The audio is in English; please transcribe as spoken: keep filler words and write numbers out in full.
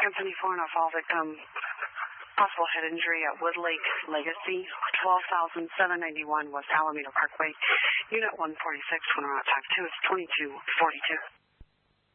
ten seventy-four, Norfolk victim. Possible head injury at Woodlake Legacy, twelve thousand seven hundred ninety-one West Alameda Parkway. Unit one forty-six, when we're at type two, it's twenty-two forty-two.